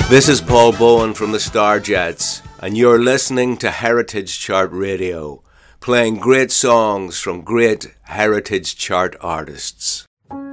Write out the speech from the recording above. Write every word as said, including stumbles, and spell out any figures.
This is Paul Bowen from the Starjets, and you're listening to Heritage Chart Radio, playing great songs from great Heritage Chart artists.